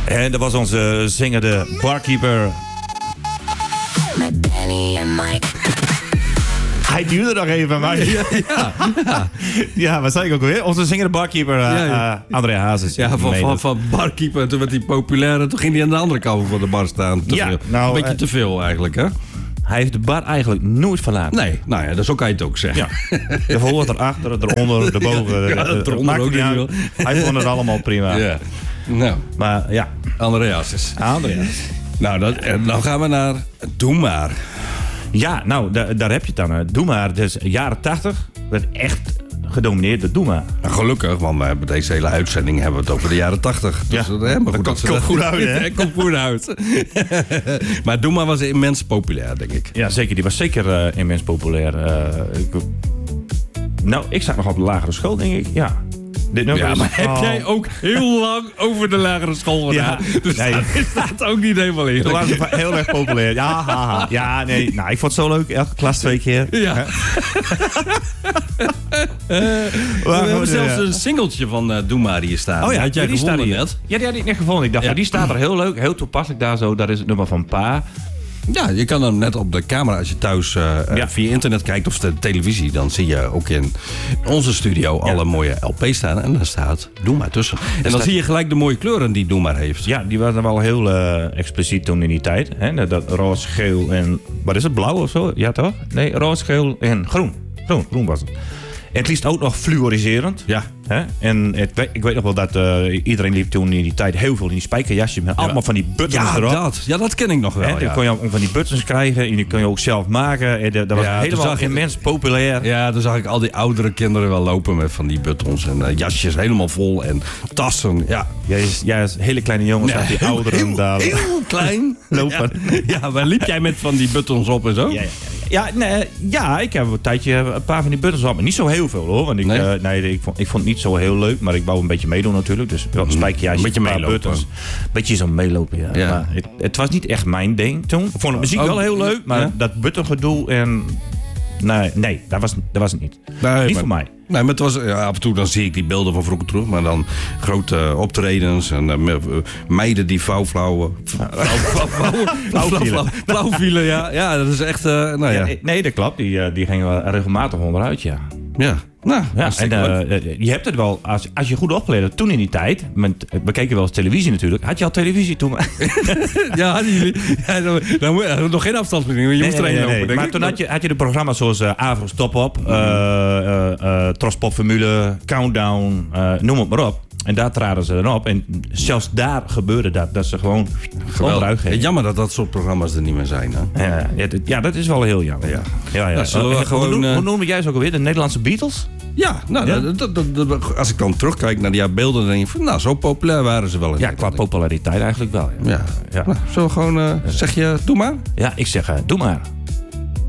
En dat was onze zingende barkeeper. Met Danny en Mike. Hij duurde nog even, maar... Ja, wat zei ik ook alweer? Onze zingende barkeeper, André Hazes. Ja, van barkeeper. Toen werd hij populair en toen ging hij aan de andere kant van de bar staan. Een beetje te veel eigenlijk, hè? Hij heeft de bar eigenlijk nooit verlaten. Nee, nou ja, zo kan je het ook zeggen. Ja. Ervoor, erachter, eronder, erboven. Eronder ook niet. Hij vond het allemaal prima. Ja. Nou, maar ja. André Hazes. Nou, dan gaan we naar Doe Maar. Ja, nou, daar heb je het dan. Doe Maar, dus jaren 80 werd echt gedomineerd door Doe Maar. Nou, gelukkig, want we hebben deze hele uitzending hebben we het over de jaren 80. Dus dat komt goed uit, hè? Het komt goed uit. Maar Doe Maar was immens populair, denk ik. Ja, zeker. Die was zeker immens populair. Ik zat nog op de lagere school, denk ik. Ja. Maar heb jij ook heel lang over de lagere school gedaan? Ja, dus nee. Dat staat ook niet helemaal in. Toen was het heel erg populair. Ja, haha. Ja, nee. Nou, ik vond het zo leuk. Elke klas 2 keer. Ja. We hebben zelfs een singeltje van Doe Maar hier staan. Oh ja, had jij die gevonden staat net? Ja, die had ik net gevonden. Ik dacht, die staat er heel leuk. Heel toepasselijk daar zo. Dat is het nummer van Pa. Ja, je kan hem net op de camera, als je thuis via internet kijkt of de televisie, dan zie je ook in onze studio alle mooie LP's staan. En daar staat Doe Maar tussen. En dan zie je gelijk de mooie kleuren die Doe Maar heeft. Ja, die waren wel heel expliciet toen in die tijd. Hè? Dat roze, geel en... Wat is het? Blauw of zo? Ja, toch? Nee, roze, geel en groen. Groen was het. En het liefst ook nog fluoriserend. Ja. Hè? En ik weet nog wel dat iedereen liep toen in die tijd heel veel in die spijkerjasjes met allemaal van die buttons erop. Dat ken ik nog wel. Dan kon je ook van die buttons krijgen en die kon je ook zelf maken. En dat was helemaal immens populair. Ja, dan zag ik al die oudere kinderen wel lopen met van die buttons en jasjes helemaal vol en tassen. Ja. Jij is hele kleine jongens uit die ouderen daar. Heel klein. Lopen. Ja, waar liep jij met van die buttons op en zo? Ja, ik heb een tijdje een paar van die buttons op. Maar niet zo heel veel hoor. Want ik vond het niet zo heel leuk. Maar ik wou een beetje meedoen natuurlijk. Dus wel een spijkerjaasje, een beetje meelopen. Buttons. Een beetje zo meelopen, ja. Maar het was niet echt mijn ding toen. Ik vond de muziek wel heel leuk. Maar dat buttongedoe en... Nee, dat was het niet. Niet voor mij. Nee, maar het was, af en toe dan zie ik die beelden van vroeger terug. Maar dan grote optredens en meiden die flauw vielen. Ja, dat is echt... Nee, dat klopt. Die gingen regelmatig onderuit, ja. Ja. Nou, je hebt het wel, als je goed opgelet had, toen in die tijd, we keken wel eens televisie natuurlijk. Had je al televisie toen? Ja, hadden jullie. Ja, dan moet je nog geen afstandsbediening, je moest er één lopen. Maar toen had je de programma's zoals Avro Top Op, Trospop Formule, Countdown, noem het maar op. En daar traden ze dan op. En zelfs daar gebeurde dat ze gewoon eruit gingen. Jammer dat dat soort programma's er niet meer zijn. Hè? Ja, dat is wel heel jammer. Ja. Hoe noem jij ze ook alweer? De Nederlandse Beatles? Ja, als ik dan terugkijk naar die beelden, dan denk ik van, zo populair waren ze wel. Qua populariteit eigenlijk wel. Ja. Nou, zullen we gewoon, zeg je, Doe Maar? Ja, ik zeg, Doe Maar.